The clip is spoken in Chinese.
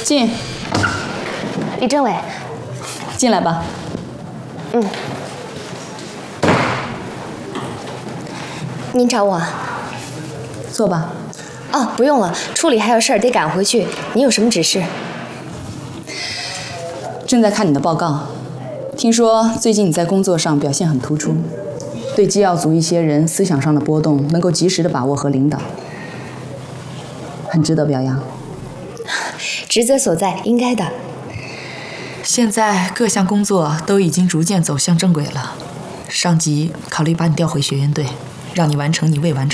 进。 李政委， 进来吧。 您找我？ 坐吧。 哦，不用了，处理还有事儿得赶回去。您有什么指示？ 正在看你的报告，听说最近你在工作上表现很突出，对机要组一些人思想上的波动能够及时的把握和领导，很值得表扬。 职责所在，应该的。 现在各项工作都已经逐渐走向正轨了，上级考虑把你调回学员队，让你完成你未完成